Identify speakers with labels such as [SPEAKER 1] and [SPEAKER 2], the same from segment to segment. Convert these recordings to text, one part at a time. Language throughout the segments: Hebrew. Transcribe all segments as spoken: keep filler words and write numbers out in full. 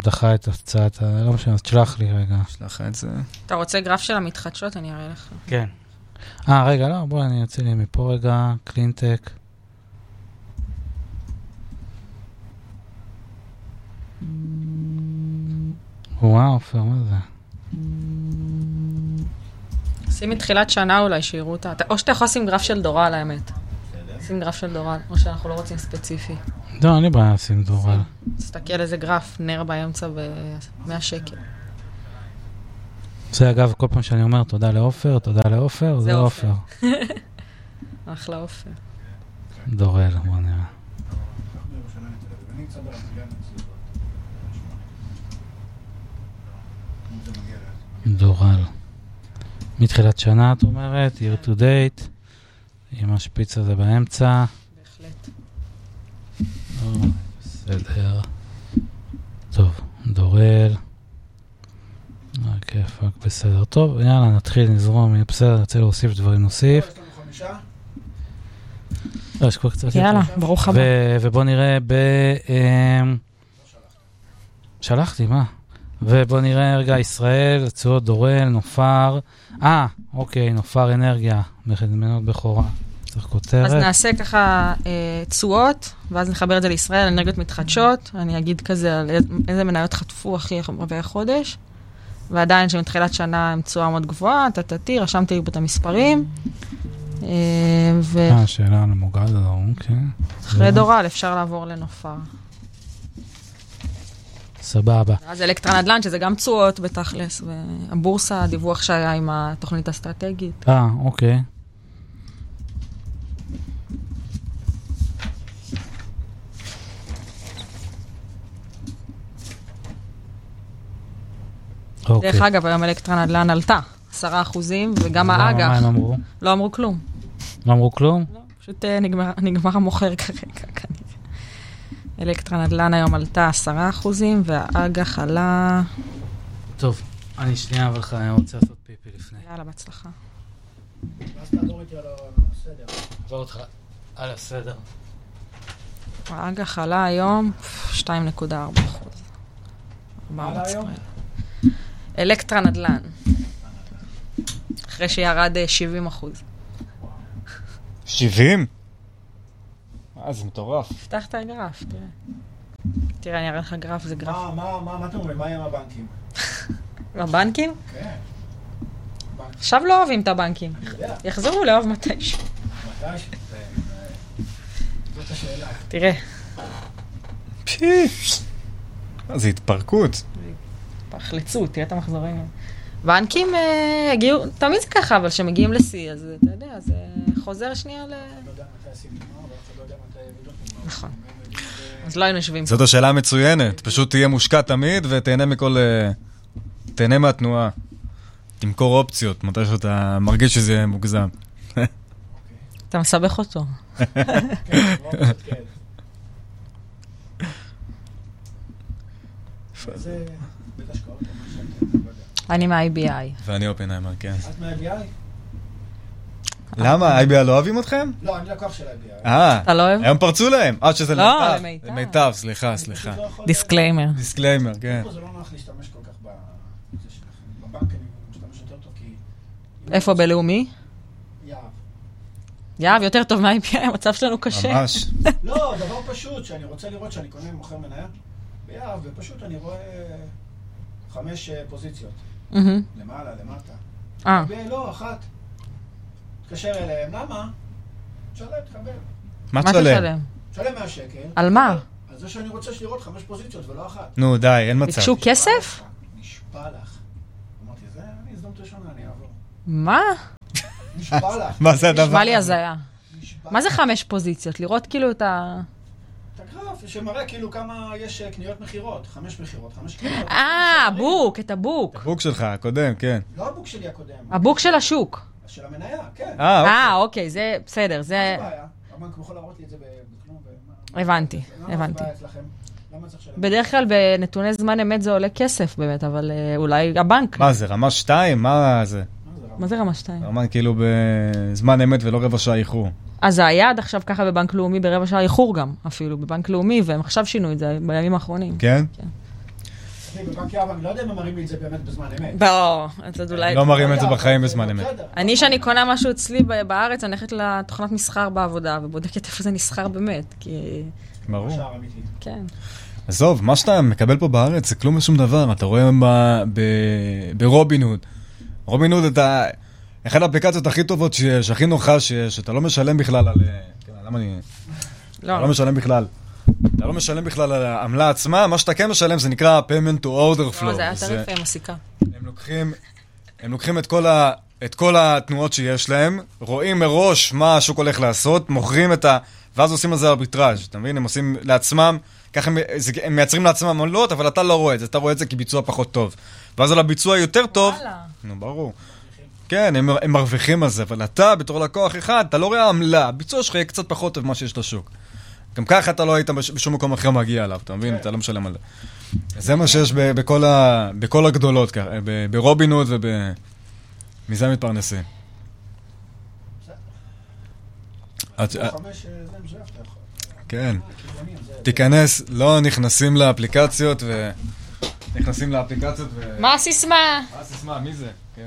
[SPEAKER 1] דחה את הצעת, לא משנה, אז תשלח לי רגע.
[SPEAKER 2] שלח את זה.
[SPEAKER 3] אתה רוצה גרף של המתחדשות? אני אראה לך.
[SPEAKER 1] כן. אה, רגע, לא, בואי, אני יוצא לי מפה רגע, קלינטק. וואו, אופר, מה זה?
[SPEAKER 3] שים מתחילת שנה אולי, שיראו אותה. או שאתה יכול לשים גרף של דורל, האמת. שים גרף של דורל, או שאנחנו לא רוצים ספציפי.
[SPEAKER 1] לא, אני בעיה לשים דורל.
[SPEAKER 3] תסתכל איזה גרף, נר באמצע ב-מאה שקל.
[SPEAKER 1] זה אגב, כל פעם שאני אומר תודה לאופר, תודה לאופר, זה אופר.
[SPEAKER 3] אחלה אופר.
[SPEAKER 1] דורל, בוא נראה. דורל. מתחילת שנה, את אומרת, year to date, עם השפיץ הזה באמצע.
[SPEAKER 3] בהחלט.
[SPEAKER 1] או, בסדר. טוב, דורל. אוקיי, פאק, בסדר. טוב, יאללה, נתחיל, נזרום, יהיה בסדר, נרצה להוסיף דברים נוסיף. לא, יש כבר קצת...
[SPEAKER 3] יאללה, ברוך הבא.
[SPEAKER 1] ובוא נראה ב... שלחתי, מה? ובוא נראה רגע, ישראל, צועות דורל, נופר. אה, אוקיי, נופר אנרגיה, מנות בכורה. צריך כותרת.
[SPEAKER 3] אז נעשה ככה צועות, ואז נחבר את זה לישראל, אנרגיות מתחדשות. אני אגיד כזה על איזה מניות חטפו הכי הרבה חודש. ועדיין שמתחילת שנה הם צועה מאוד גבוהה, תתתי, רשמתי את המספרים.
[SPEAKER 1] אה, שאלה על המוגד, אוקיי.
[SPEAKER 3] אחרי דורל אפשר לעבור לנופר.
[SPEAKER 1] סבבה.
[SPEAKER 3] אז אלקטרה נדל"ן, שזה גם צועות בתכלס, והבורסה, הדיווח שהיה עם התוכנית האסטרטגית.
[SPEAKER 1] אה, אוקיי.
[SPEAKER 3] דרך אגב, היום אלקטרה נדל"ן עלתה, עשרה אחוזים, וגם האג"ח.
[SPEAKER 1] מה הם אמרו?
[SPEAKER 3] לא אמרו כלום.
[SPEAKER 1] לא אמרו כלום?
[SPEAKER 3] לא, פשוט נגמר המוכר כרגע, כנראה. אלקטרה נדל"ן היום עלתה עשרה אחוזים, והאג"ח עלה...
[SPEAKER 1] טוב, אני שנייה אבל לך, אני רוצה לעשות פיפי לפני.
[SPEAKER 3] יאללה, בהצלחה.
[SPEAKER 4] ואז תעבור איתי על הסדר.
[SPEAKER 1] עבור אותך על הסדר.
[SPEAKER 3] האג"ח עלה היום שתיים נקודה ארבע אחוז.
[SPEAKER 4] מה עלה היום?
[SPEAKER 3] אלקטרה נדל"ן. אחרי שירד שבעים אחוז.
[SPEAKER 2] שבעים? אה, זה מטורף.
[SPEAKER 3] פתח את הגרף, תראה. תראה, אני אראה לך גרף, זה גרף.
[SPEAKER 4] מה, מה, מה, מה אתם אומרים? מה עם הבנקים?
[SPEAKER 3] הבנקים?
[SPEAKER 4] כן.
[SPEAKER 3] עכשיו לא אוהבים את הבנקים.
[SPEAKER 4] אני יודע.
[SPEAKER 3] יחזרו לאהוב מתישהו.
[SPEAKER 4] מתישהו? זאת השאלה.
[SPEAKER 3] תראה.
[SPEAKER 2] פשיש. זה התפרקות.
[SPEAKER 3] פחלצו, תראה את המחזורים. בנקים הגיעו, תמיד זה ככה, אבל כשמגיעים לשיא, אז אתה יודע, זה חוזר שנייה ל...
[SPEAKER 4] לא יודע מתי עושים נגמר, אבל אתה לא יודע מתי יבידות נגמר.
[SPEAKER 3] נכון. אז לא היינו יושבים.
[SPEAKER 2] זאת השאלה המצוינת. פשוט תהיה מושקע תמיד ותהנה מכל... תהנה מהתנועה. תמכור אופציות, מתי שאתה מרגיש שזה מוגזם.
[SPEAKER 3] אתה מסבך אותו.
[SPEAKER 4] כן, אופציות, כן. זה בית השקעות או מה שאתם, לא יודע.
[SPEAKER 3] אני מה-איי בי איי.
[SPEAKER 2] ואני אופנהיימר, כן.
[SPEAKER 4] את מה-איי בי איי?
[SPEAKER 2] למה? איי בי איי לא אוהבים אתכם?
[SPEAKER 4] לא, אני לקוח של איי בי איי.
[SPEAKER 2] אה,
[SPEAKER 3] אתה לא אוהב?
[SPEAKER 2] היום פרצו להם. אה, שזה
[SPEAKER 3] לא,
[SPEAKER 2] למיטב.
[SPEAKER 3] למיטב.
[SPEAKER 2] למיטב, סליחה, סליחה.
[SPEAKER 4] אני פשוט לא יכול-
[SPEAKER 3] דיסקליימר.
[SPEAKER 2] דיסקליימר, כן.
[SPEAKER 4] פה זה לא נוח להשתמש כל כך בזה שלכם. בבנק אני משתמש יותר טוב כי...
[SPEAKER 3] איפה בלאומי?
[SPEAKER 4] יאב.
[SPEAKER 3] יאב, יותר טוב מה-איי בי איי, המצב שלנו קשה.
[SPEAKER 2] ממש.
[SPEAKER 4] לא, דבר פשוט, שאני רוצה לראות שאני קונה ומוכר מניה ביאב, ופשוט אני רואה חמש אה, פוזיציות.
[SPEAKER 3] מהמם.
[SPEAKER 4] למעלה, למטה.
[SPEAKER 3] אה,
[SPEAKER 4] ב- לא, אחת. תתקשר אליהם, למה? תשלם, תקבל.
[SPEAKER 2] מה
[SPEAKER 3] מה
[SPEAKER 2] תשלם?
[SPEAKER 3] תשלם?
[SPEAKER 4] תשלם מאה שקל.
[SPEAKER 3] על מה?
[SPEAKER 4] על זה שאני רוצה לראות חמש פוזיציות ולא אחת.
[SPEAKER 2] נו, די, אין מצב.
[SPEAKER 3] ביקשו כסף?
[SPEAKER 4] נשבע לך. אמרתי, זה אני הזדמנות ראשונה, אני אעבור.
[SPEAKER 3] מה?
[SPEAKER 4] נשבע לך.
[SPEAKER 2] מה זה הדבר?
[SPEAKER 3] נשמע לי הזיה.
[SPEAKER 4] נשבע
[SPEAKER 3] מה זה
[SPEAKER 4] לך.
[SPEAKER 3] חמש פוזיציות? לראות כאילו את ה...
[SPEAKER 4] את הגרף שמראה כאילו כמה יש אה, קניות מחירות. חמש מחירות, חמש קניות.
[SPEAKER 3] אה, הבוק, את הבוק.
[SPEAKER 2] הבוק שלך, הקודם, כן.
[SPEAKER 4] לא הבוק שלי הקודם.
[SPEAKER 3] הבוק של השוק.
[SPEAKER 4] של המניה, כן.
[SPEAKER 2] אה, אוקיי.
[SPEAKER 3] אה, אוקיי, זה בסדר,
[SPEAKER 4] מה
[SPEAKER 3] זה...
[SPEAKER 4] זה בעיה? הבנק יכול להראות לי את זה בכלום. ומה-
[SPEAKER 3] הבנתי,
[SPEAKER 4] למה
[SPEAKER 3] הבנתי.
[SPEAKER 4] זה בעיה אצלכם? למה צריך לשלם?
[SPEAKER 3] בדרך כלל בנתוני זמן אמת זה עולה כסף באמת, אבל אה, אולי הבנק.
[SPEAKER 2] מה זה, רמה שתיים? מה זה?
[SPEAKER 4] מה זה רע?
[SPEAKER 3] מה זה רמה שתיים?
[SPEAKER 2] רמה כאילו בזמן אמת ולא רבע שעה איחור.
[SPEAKER 3] אז זה היה עד עכשיו ככה בבנק לאומי ברבע שעה איחור גם, אפילו בבנק לאומי, והם עכשיו שינו את זה בימים האחרונים.
[SPEAKER 2] כן?
[SPEAKER 3] כן.
[SPEAKER 4] אצלי בבנק יהב, אני לא יודע אם הם מראים לי את זה באמת בזמן אמת.
[SPEAKER 3] לא, אז אולי...
[SPEAKER 2] לא מראים את זה בחיים בזמן אמת.
[SPEAKER 3] אני, שאני קונה משהו אצלי בארץ, אני הולכת לתוכנת מסחר בעבודה, ובודקת איפה זה נסחר באמת, כי...
[SPEAKER 2] ברור.
[SPEAKER 3] כן.
[SPEAKER 2] עזוב, מה שאתה מקבל פה בארץ זה כלום ושום דבר. אתה רואה ברובינהוד. רובינהוד אתה... אחת האפליקציות הכי טובות שיש, הכי נוחה שיש, אתה לא משלם בכלל על... למה אני... אתה לא משלם בכלל. אתה לא משלם בכלל על העמלה עצמה, מה שאתה כן משלם זה נקרא payment to order flow.
[SPEAKER 3] לא, זה היה טריף מסיקה.
[SPEAKER 2] הם לוקחים, הם לוקחים את כל ה... את כל התנועות שיש להם, רואים מראש מה השוק הולך לעשות, מוכרים את ה... ואז עושים על זה ארביטראז', אתה מבין? הם עושים לעצמם, ככה הם, הם מייצרים לעצמם עמלות, אבל אתה לא רואה את זה, אתה רואה את זה כביצוע פחות טוב. ואז על הביצוע יותר טוב, נו, ברור. כן, הם, הם מרוויחים על זה, אבל אתה, בתור לקוח אחד, אתה לא רואה עמלה, הביצוע שלך יהיה קצת פחות טוב מה שיש לשוק. גם ככה אתה לא היית בשום מקום אחר מגיע עליו, אתה מבין? אתה לא משלם על זה. זה מה שיש בכל, ה, בכל הגדולות, ברובינהוד וב... מזה מתפרנסים. כן. תיכנס, לא נכנסים לאפליקציות ו... נכנסים לאפליקציות ו...
[SPEAKER 3] מה הסיסמה?
[SPEAKER 2] מה הסיסמה? מי זה? כן.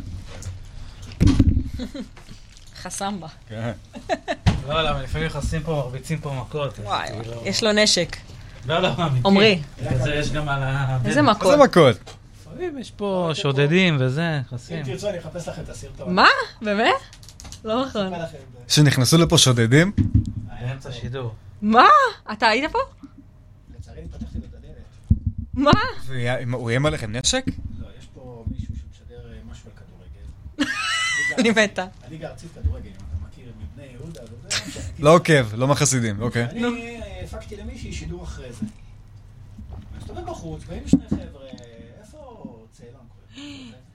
[SPEAKER 3] חסם בה.
[SPEAKER 2] כן.
[SPEAKER 1] לא, למה לפעמים נכנסים פה, מרביצים פה מכות.
[SPEAKER 3] וואי, יש לו נשק.
[SPEAKER 1] לא, לא, אמיתי.
[SPEAKER 3] עומרי.
[SPEAKER 1] זה יש גם על ה...
[SPEAKER 3] איזה מכות?
[SPEAKER 2] איזה מכות?
[SPEAKER 1] לפעמים יש פה שודדים וזה, נכנסים.
[SPEAKER 4] אם תרצו, אני אחפש לכם את הסרטון.
[SPEAKER 3] מה? באמת? לא נכון.
[SPEAKER 2] שנכנסו לפה שודדים?
[SPEAKER 1] באמצע שידור.
[SPEAKER 3] מה? אתה היית פה?
[SPEAKER 4] לצערי, אני פתחתי לו את הדלת.
[SPEAKER 3] מה?
[SPEAKER 2] הוא איים עליכם נשק?
[SPEAKER 4] לא, יש פה מישהו שמשדר משהו על כדורגל.
[SPEAKER 3] אני מתה.
[SPEAKER 4] הליגה הארצית כדורגל, אם אתה מכיר מבני יהודה וזה.
[SPEAKER 2] לא עוקב, לא מחסידים, אוקיי.
[SPEAKER 4] אני הפקתי למישהי שידור אחרי זה. אני מסתובב בחוץ, באים שני חבר'ה, איפה צאלם קוראים?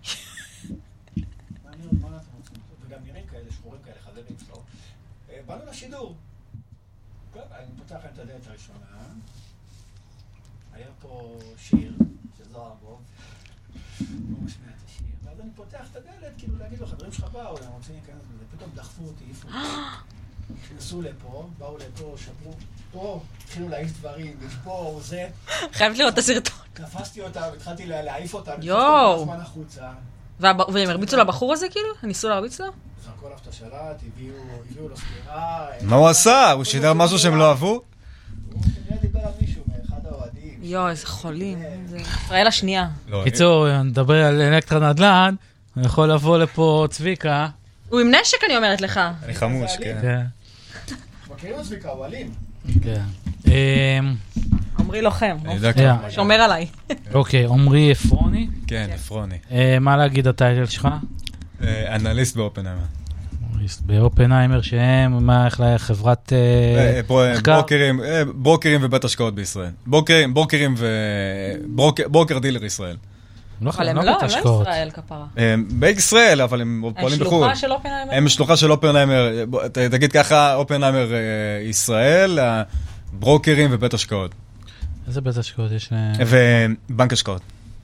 [SPEAKER 4] מה אני עוד, מה אתם רוצים? וגם נראים כאלה, שחורים כאלה, חזרים שלו. באנו לשידור. אני פותח להם את הדלת הראשונה. היה פה שיר, של זוהר ארגוב. הוא משמיע את השיר. ואז אני פותח את הדלת, כאילו להגיד לו, חברים שלך באו, הם רוצים להיכנס לזה. פתאום דחפו אותי, העיפו אותי. נכנסו לפה, באו לפה, שברו. פה, התחילו להעיף דברים, ופה, זה.
[SPEAKER 3] חייבת לראות את הסרטון.
[SPEAKER 4] תפסתי אותם, התחלתי להעיף אותם.
[SPEAKER 3] יואו.
[SPEAKER 4] הזמן החוצה.
[SPEAKER 3] והם הרביצו לבחור הזה כאילו? ניסו להרביץ לו?
[SPEAKER 4] זרקו עליו את השלט, הביאו לו סגירה.
[SPEAKER 2] מה הוא עשה? הוא שידר משהו שהם לא אהבו?
[SPEAKER 4] הוא כנראה דיבר על מישהו מאחד האוהדים.
[SPEAKER 3] יואו, איזה חולים. ישראל השנייה.
[SPEAKER 1] קיצור, נדבר על אלקטרה נדל"ן, הוא יכול לבוא לפה צביקה.
[SPEAKER 3] הוא עם נשק, אני אומרת לך.
[SPEAKER 2] אני חמוש, כן.
[SPEAKER 4] מכירים את צביקה, הוא אלים.
[SPEAKER 1] כן.
[SPEAKER 3] עמרי לוחם.
[SPEAKER 2] אני יודע כמה.
[SPEAKER 3] שומר עליי.
[SPEAKER 1] אוקיי, עמרי אפרוני.
[SPEAKER 2] כן, אפרוני.
[SPEAKER 1] מה להגיד הטייטל שלך?
[SPEAKER 2] אנליסט באופנהיימר.
[SPEAKER 1] באופנהיימר שהם, מה, איך לה, חברת מחקר?
[SPEAKER 2] ברוקרים ובית השקעות בישראל. ברוקרים ו... ברוקר דילר ישראל.
[SPEAKER 3] אבל הם לא, הם לא ישראל כפרה.
[SPEAKER 2] בישראל, אבל הם פועלים בחו"ל.
[SPEAKER 3] הם שלוחה של אופנהיימר?
[SPEAKER 2] הם שלוחה של אופנהיימר, תגיד ככה, אופנהיימר ישראל, ברוקרים ובית השקעות.
[SPEAKER 1] איזה בית השקעות יש להם?
[SPEAKER 2] ובנק השקעות.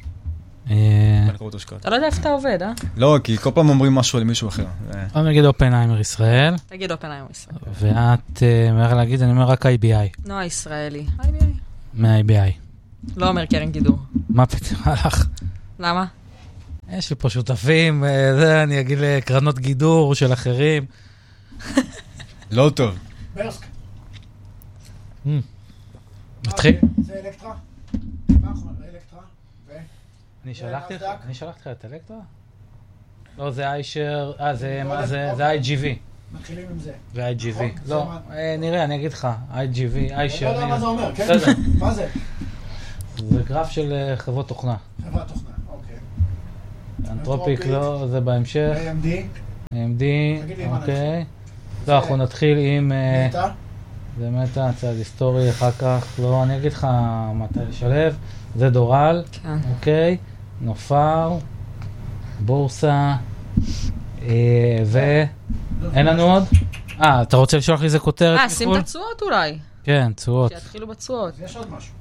[SPEAKER 3] אתה לא יודע איפה אתה עובד, אה?
[SPEAKER 2] לא, כי כל פעם אומרים משהו על מישהו אחר.
[SPEAKER 1] אני אגיד אופנהיימר ישראל.
[SPEAKER 3] תגיד אופנהיימר ישראל.
[SPEAKER 1] ואת, מה יכול להגיד? אני אומר רק איי בי איי.
[SPEAKER 3] נועה ישראלי. איי בי איי.
[SPEAKER 1] מ-איי בי איי.
[SPEAKER 3] לא אומר קרן גידור.
[SPEAKER 1] מה פתאום הלך?
[SPEAKER 3] למה?
[SPEAKER 1] יש לי פה שותפים, זה אני אגיד לקרנות גידור של אחרים.
[SPEAKER 2] לא טוב.
[SPEAKER 4] ברסק.
[SPEAKER 1] נתחיל?
[SPEAKER 4] זה אלקטרה. מה אנחנו אומרים? אלקטרה.
[SPEAKER 1] אני שלחתי לך, אני שלחתי לך את אלקטרה? לא, זה איישר, אה, זה איי ג'י וי.
[SPEAKER 4] מתחילים עם זה.
[SPEAKER 1] ו-איי ג'י וי. לא, נראה, אני אגיד לך, איי ג'י וי, איישר.
[SPEAKER 4] אני לא יודע מה זה אומר, כן? מה זה?
[SPEAKER 1] זה גרף של חברות תוכנה.
[SPEAKER 4] חברת תוכנה, אוקיי.
[SPEAKER 1] אנתרופיק, לא, זה בהמשך.
[SPEAKER 4] איי אם די.
[SPEAKER 1] איי אם די, אוקיי. לא, אנחנו נתחיל עם...
[SPEAKER 4] מטה.
[SPEAKER 1] זה מטה, צעד היסטורי, אחר כך, לא, אני אגיד לך מתי לשלב. זה דורל, אוקיי. נופר, בורסה, ו... אין לנו עוד? אה, אתה רוצה לשלוח לי איזה כותרת?
[SPEAKER 3] אה, שים את הצועות אולי.
[SPEAKER 1] כן, צועות.
[SPEAKER 3] שיתחילו בצועות.
[SPEAKER 4] יש עוד משהו.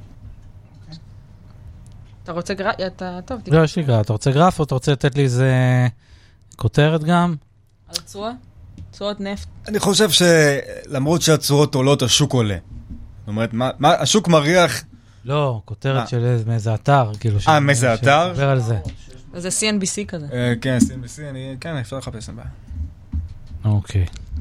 [SPEAKER 3] אתה רוצה גרף? אתה טוב.
[SPEAKER 1] לא, יש לי גרף. אתה רוצה גרף או אתה רוצה לתת לי איזה כותרת גם?
[SPEAKER 3] על צועה? צועות נפט.
[SPEAKER 2] אני חושב שלמרות שהצורות עולות, השוק עולה. זאת אומרת, השוק מריח
[SPEAKER 1] לא, כותרת של איזה- מאיזה אתר, כאילו.
[SPEAKER 2] אה, מאיזה אתר?
[SPEAKER 1] דבר על זה.
[SPEAKER 3] זה סי אן בי סי כזה.
[SPEAKER 2] אה, כן, סי אן בי סי, אני... כן, אפשר לחפש, אין בעיה.
[SPEAKER 1] אוקיי.